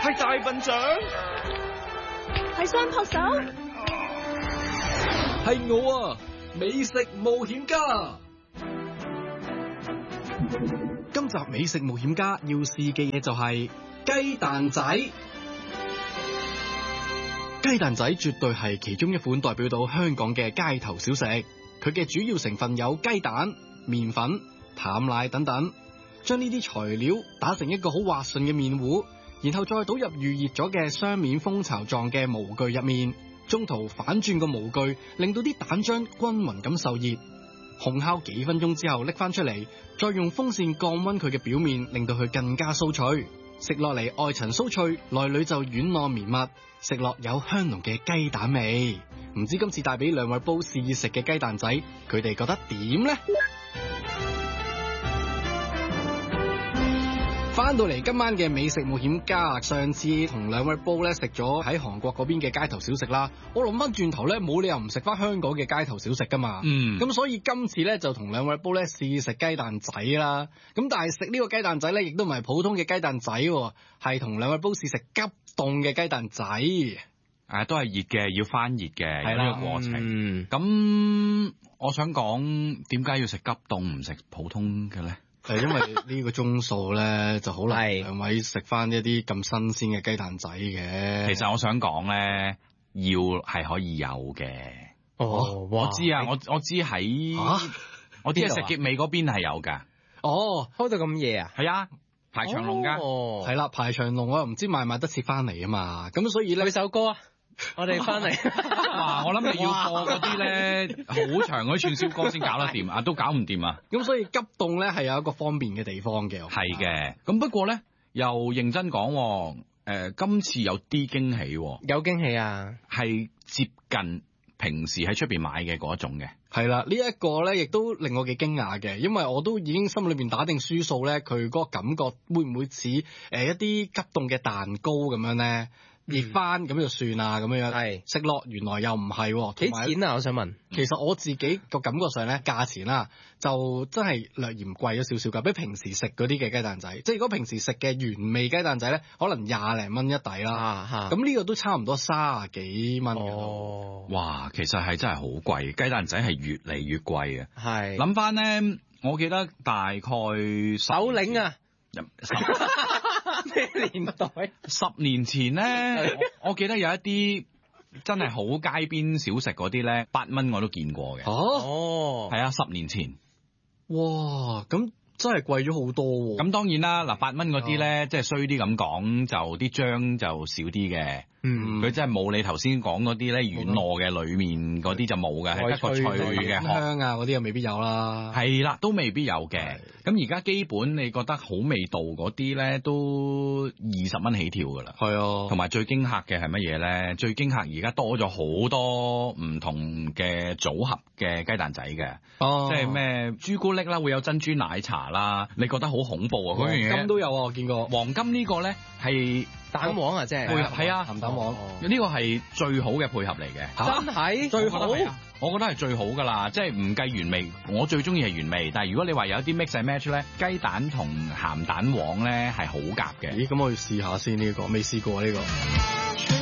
係大笨象， 係雙撲手， 係我啊！美食冒險家。今集美食冒險家要試嘅嘢就係雞蛋仔。雞蛋仔絕對係其中一款代表到香港嘅街頭小食。佢嘅主要成分有雞蛋、麵粉、淡奶等等。將呢啲材料打成一個好滑順嘅麵糊，然後再倒入預熱咗嘅雙面蜂巢狀嘅模具入面，中途反轉個模具，令到啲蛋漿均勻咁受熱。烘烤幾分鐘之後拎翻出嚟，再用風扇降溫佢嘅表面，令到佢更加酥脆。食落嚟外層酥脆，內裏就軟糯綿密，食落有香濃嘅雞蛋味。唔知今次帶俾兩位煲試食嘅雞蛋仔，佢哋覺得點呢？翻到嚟今晚嘅美食冒險家，上次同兩位煲咧食咗喺韓國嗰邊嘅街頭小食啦，我諗翻轉頭咧冇理由唔食翻香港嘅街頭小食噶嘛，咁所以今次咧就同兩位煲咧試食雞蛋仔啦，咁但係食呢個雞蛋仔咧亦都唔係普通嘅雞蛋仔，係同兩位煲試食急凍嘅雞蛋仔， 都係熱嘅，要翻熱嘅， 係啦呢個過程。咁我想講，點解要食急凍唔食普通嘅咧？ 係因為呢個鐘數咧就好難兩位食翻一啲咁新鮮嘅雞蛋仔嘅。 其實我想講咧，要係可以有嘅。我知啊，我知喺我知喺石硤尾嗰邊係有㗎。 開到咁夜啊？ 係啊，排長龍㗎。 係啦，排長龍我又唔知買得切翻嚟啊嘛。咁所以咧， 佢首歌啊！我哋翻嚟， 哇！我諗你要播嗰啲咧，好長嗰啲串燒歌先搞得掂啊，都搞唔掂啊！ 咁所以急凍咧係有一個方便嘅地方嘅。 係嘅，咁不過咧又認真講，今次有啲驚喜， 有驚喜啊！ 係接近平時喺出邊買嘅嗰種嘅。 係啦，呢一個咧亦都令我幾驚訝嘅，因為我都已經心裏邊打定輸數咧，佢嗰個感覺會唔會似一啲急凍嘅蛋糕咁樣咧？熱翻咁就算啦，咁樣係食落原來又唔係， 幾錢啊？我想問， 其實我自己個感覺上咧，價錢啦就真係略嫌貴咗少少㗎，比平時食嗰啲嘅雞蛋仔，即係如果平時食嘅原味雞蛋仔咧，可能20零蚊一底啦，咁呢個都差唔多30幾蚊嘅。 哇，其實係真係好貴，雞蛋仔係越嚟越貴啊！ 係諗翻咧，我記得大概首領啊！咩年代 ？10年前咧，我記得有一啲真係好街邊小食嗰啲咧，8蚊我都見過嘅。係啊，10年前。 哇，咁真係貴咗好多喎。 咁當然啦，嗱8蚊嗰啲咧，即係衰啲咁講，就啲漿就少啲嘅。佢真係冇你頭先講嗰啲咧軟糯嘅，裏面嗰啲就冇嘅，係得個脆嘅香啊嗰啲又未必有啦。 係啦，都未必有嘅。咁而家基本你覺得好味道嗰啲咧，都20蚊起跳㗎啦。 係啊， 同埋最驚嚇嘅係乜嘢咧？最驚嚇而家多咗好多唔同嘅組合嘅雞蛋仔嘅，即係咩朱古力啦，會有珍珠奶茶啦，你覺得好恐怖啊！嗰樣嘢黃金都有啊，我見過。 黃金呢個咧係蛋黃啊，即係配合，係啊， 鹹蛋黃呢個係最好嘅配合嚟嘅。 真係最好， 我覺得係最好㗎啦，即係唔計原味，我最中意係原味。但係如果你話有一啲 mix and match 咧，雞蛋同鹹蛋黃咧係好夾嘅。 咦，咁我要試下先呢個，未試過呢個。